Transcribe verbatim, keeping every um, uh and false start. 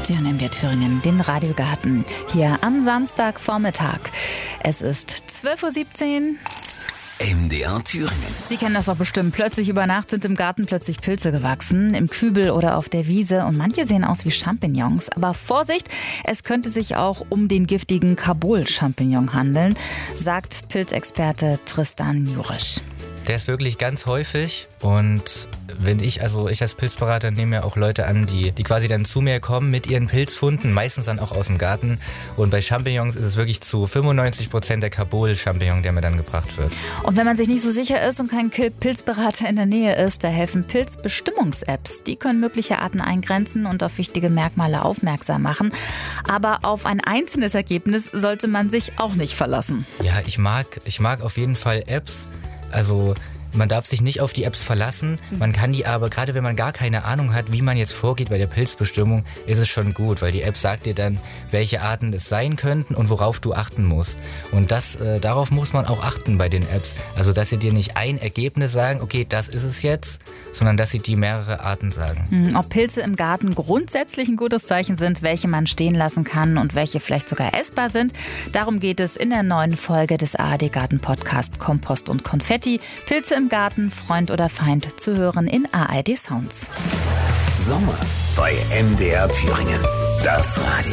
Sie hören M D R Thüringen, den Radiogarten, hier am Samstagvormittag. Es ist zwölf Uhr siebzehn. M D R Thüringen. Sie kennen das doch bestimmt. Plötzlich über Nacht sind im Garten plötzlich Pilze gewachsen, im Kübel oder auf der Wiese. Und manche sehen aus wie Champignons. Aber Vorsicht, es könnte sich auch um den giftigen Kabul-Champignon handeln, sagt Pilzexperte Tristan Jurisch. Der ist wirklich ganz häufig und wenn ich, also ich als Pilzberater nehme ja auch Leute an, die, die quasi dann zu mir kommen mit ihren Pilzfunden, meistens dann auch aus dem Garten. Und bei Champignons ist es wirklich zu fünfundneunzig Prozent der Kabul-Champignon, der mir dann gebracht wird. Und wenn man sich nicht so sicher ist und kein Pilzberater in der Nähe ist, da helfen Pilzbestimmungs-Apps. Die können mögliche Arten eingrenzen und auf wichtige Merkmale aufmerksam machen. Aber auf ein einzelnes Ergebnis sollte man sich auch nicht verlassen. Ja, ich mag, ich mag auf jeden Fall Apps. Also man darf sich nicht auf die Apps verlassen, man kann die aber, gerade wenn man gar keine Ahnung hat, wie man jetzt vorgeht bei der Pilzbestimmung, ist es schon gut, weil die App sagt dir dann, welche Arten es sein könnten und worauf du achten musst. Und das, äh, darauf muss man auch achten bei den Apps. Also dass sie dir nicht ein Ergebnis sagen, okay, das ist es jetzt, sondern dass sie dir mehrere Arten sagen. Ob Pilze im Garten grundsätzlich ein gutes Zeichen sind, welche man stehen lassen kann und welche vielleicht sogar essbar sind, darum geht es in der neuen Folge des A R D-Garten-Podcast Kompost und Konfetti. Pilze im Garten, Freund oder Feind, zu hören in A R D Sounds. Sommer bei M D R Thüringen. Das Radio.